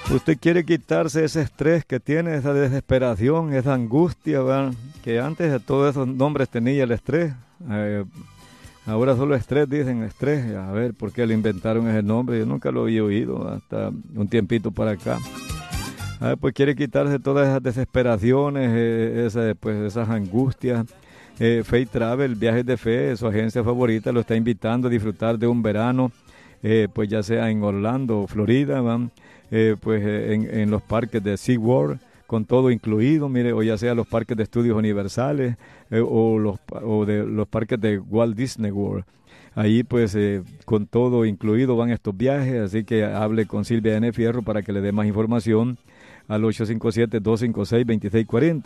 Usted quiere quitarse ese estrés que tiene, esa desesperación, esa angustia, ¿verdad? Que antes de todos esos nombres tenía el estrés. Ahora solo estrés, dicen estrés. A ver, ¿por qué le inventaron ese nombre? Yo nunca lo había oído hasta un tiempito para acá. Pues quiere quitarse todas esas desesperaciones, esas angustias. Faith Travel, Viajes de Fe, su agencia favorita, lo está invitando a disfrutar de un verano, pues ya sea en Orlando, Florida, en los parques de SeaWorld, con todo incluido, mire, o ya sea los parques de estudios universales o de los parques de Walt Disney World. Ahí pues con todo incluido van estos viajes, así que hable con Silvia N. Fierro para que le dé más información al 857-256-2640,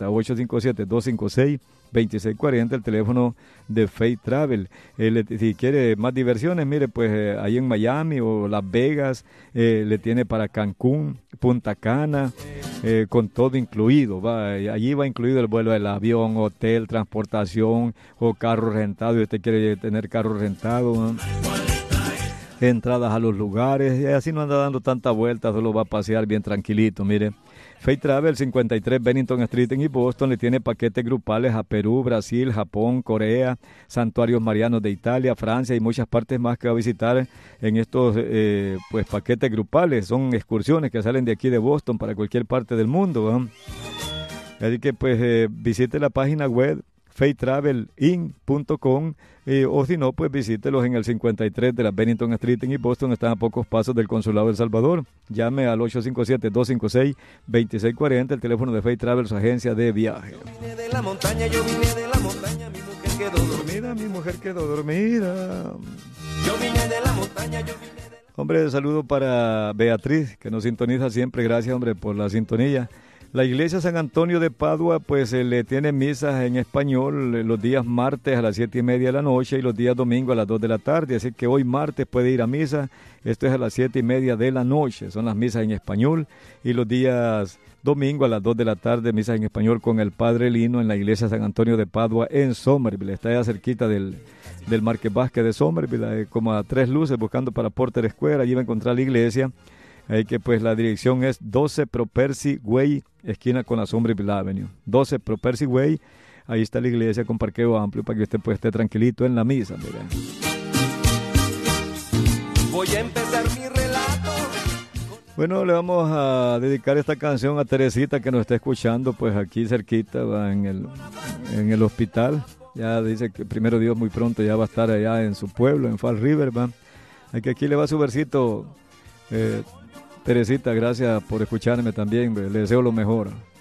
857-256-2640, el teléfono de Faith Travel. Si quiere más diversiones, mire, pues ahí en Miami o Las Vegas, le tiene para Cancún, Punta Cana, con todo incluido. Allí va incluido el vuelo del avión, hotel, transportación o carro rentado, y usted quiere tener carro rentado, ¿no? Entradas a los lugares, y así no anda dando tanta vuelta, solo va a pasear bien tranquilito, mire. Faith Travel, 53 Bennington Street en East Boston, le tiene paquetes grupales a Perú, Brasil, Japón, Corea, santuarios marianos de Italia, Francia y muchas partes más que va a visitar en estos pues paquetes grupales. Son excursiones que salen de aquí de Boston para cualquier parte del mundo, ¿no? Así que pues visite la página web faithtravelin.com o si no, pues visítelos en el 53 de la Bennington Street en East Boston. Están a pocos pasos del Consulado de El Salvador. Llame al 857-256-2640, el teléfono de Faith Travel, su agencia de viaje. Yo vine de la montaña, mi mujer quedó dormida. Mi mujer quedó dormida. Yo vine de la montaña, Hombre, saludo para Beatriz, que nos sintoniza siempre. Gracias, hombre, por la sintonía. La iglesia San Antonio de Padua pues le tiene misas en español los días martes a las 7:30 de la noche y los días domingo a las 2 de la tarde. Así que hoy martes puede ir a misa. Esto es a las 7:30 de la noche. Son las misas en español. Y los días domingo a las 2 de la tarde, misas en español con el Padre Lino en la iglesia San Antonio de Padua en Somerville. Está allá cerquita del Market Basket de Somerville, como a 3 luces buscando para Porter Square. Allí va a encontrar la iglesia. Ahí que pues la dirección es 12 Pro Percy Way, esquina con la Somerville Avenue. 12 Pro Percy Way, ahí está la iglesia con parqueo amplio para que usted pues esté tranquilito en la misa. Mira. voy a empezar mi relato. Bueno, le vamos a dedicar esta canción a Teresita que nos está escuchando pues aquí cerquita, en el hospital. Ya dice que primero Dios muy pronto ya va a estar allá en su pueblo, en Fall River, ¿va? Aquí le va su versito. Teresita, gracias por escucharme también, le deseo lo mejor.